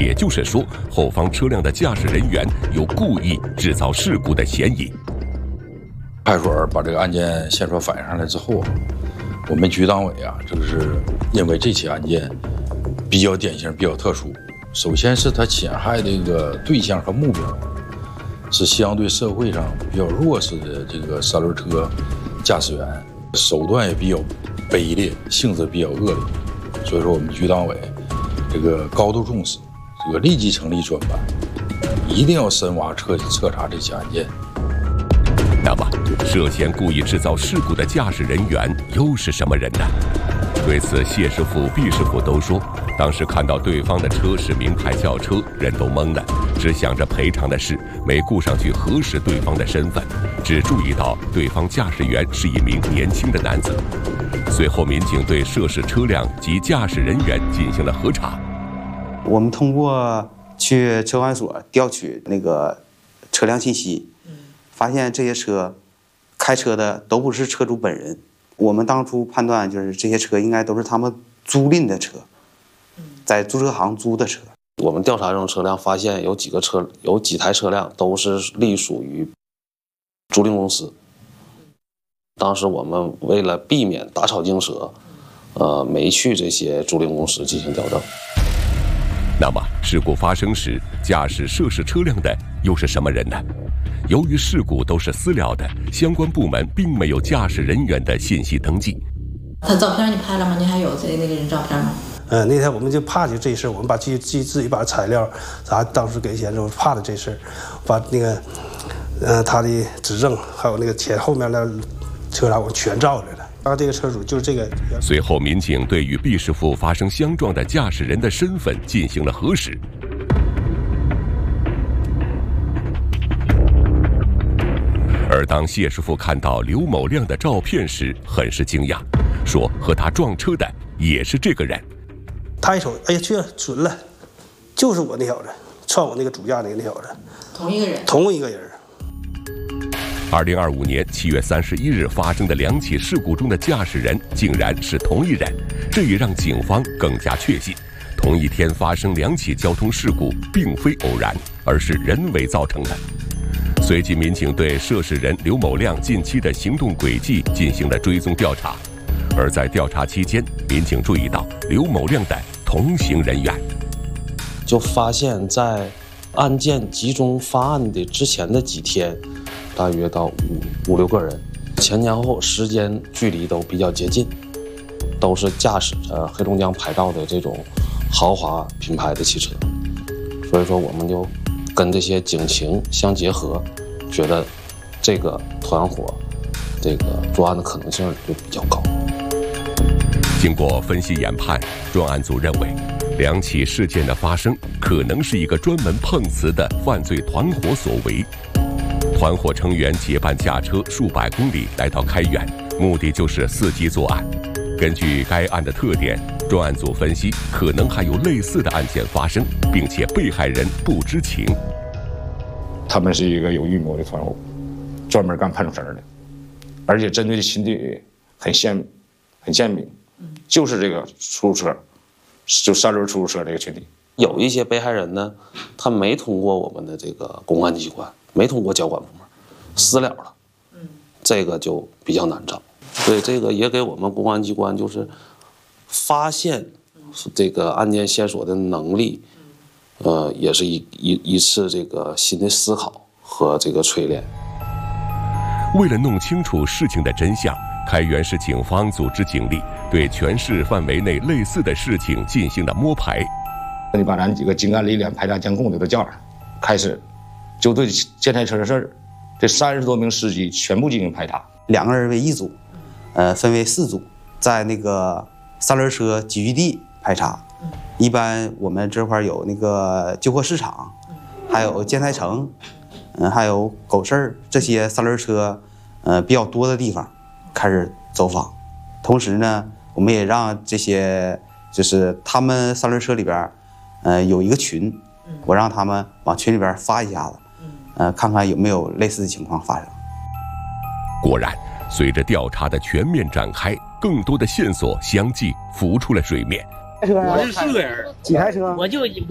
也就是说，后方车辆的驾驶人员有故意制造事故的嫌疑。 派出所把这个案件线索反映上来之后，我们局党委就是认为这起案件比较典型、比较特殊。首先是他侵害这个对象和目标是相对社会上比较弱势的这个三轮车驾驶员，手段也比较卑劣，性质比较恶劣。所以说，我们局党委这个高度重视，这个立即成立专班，一定要深挖彻查这起案件。 那么，涉嫌故意制造事故的驾驶人员又是什么人呢？对此，谢师傅、毕师傅都说，当时看到对方的车是名牌轿车，人都懵了，只想着赔偿的事，没顾上去核实对方的身份，只注意到对方驾驶员是一名年轻的男子。随后，民警对涉事车辆及驾驶人员进行了核查。 我们通过去车管所调取那个车辆信息，发现这些车开车的都不是车主本人。我们当初判断就是这些车应该都是他们租赁的车，在租车行租的车。 我们调查这种车辆，发现有几台车辆都是隶属于租赁公司。当时我们为了避免打草惊蛇，没去这些租赁公司进行调证。 那么，事故发生时，驾驶涉事车辆的又是什么人呢？由于事故都是私了的，相关部门并没有驾驶人员的信息登记。 他照片你拍了吗？你还有那个人照片吗？ 那天我们就怕就这事，我们把自己把材料啥当时给钱之后怕的这事，把那个他的指证还有那个前后面的车辆我全照来了。然后这个车主就是这个。 随后，民警对与毕师傅发生相撞的驾驶人的身份进行了核实。而当谢师傅看到刘某亮的照片时，很是惊讶，说和他撞车的也是这个人。 他一瞅，哎呀，去了，准了，就是我那小子，撞我那个主驾那小子， 同一个人。 同一个人。 2025年7月31日发生的2起事故中的驾驶人竟然是同一人，这也让警方更加确信，同一天发生2起交通事故并非偶然，而是人为造成的。随即，民警对涉事人刘某亮近期的行动轨迹进行了追踪调查。而在调查期间，民警注意到刘某亮的同行人员， 就发现在案件集中发案的之前的几天，大约到五六个人，前前后后时间距离都比较接近，都是驾驶着黑龙江牌照的这种豪华品牌的汽车。所以说，我们就跟这些警情相结合，觉得这个团伙这个作案的可能性就比较高。 经过分析研判，专案组认为2起事件的发生可能是一个专门碰瓷的犯罪团伙所为。团伙成员结伴驾车数百公里来到开原，目的就是伺机作案。根据该案的特点，专案组分析可能还有类似的案件发生，并且被害人不知情。 他们是一个有预谋的团伙，专门干盘绳的，而且针对的群体很鲜明，就是这个出租车，就3轮出租车这个群体。 有一些被害人呢，他没通过我们的这个公安机关，没通过交管部门，私了了，这个就比较难找。所以这个也给我们公安机关就是发现这个案件线索的能力，也是一次这个新的思考和这个淬炼。 为了弄清楚事情的真相，开原市警方组织警力对全市范围内类似的事情进行了摸排。 你把咱几个精干力量、排查监控的都叫上，开始就对建材车的事儿，这30多名司机全部进行排查。 2个人为一组，分为4组，在那个3轮车集聚地排查。一般我们这块有那个旧货市场，还有建材城，还有狗市这些3轮车比较多的地方开始走访。同时呢，我们也让这些就是他们3轮车里边有一个群，我让他们往群里边发一下子，看看有没有类似的情况发生。 果然，随着调查的全面展开，更多的线索相继浮出了水面。 我是4个人， 几台车？ 我就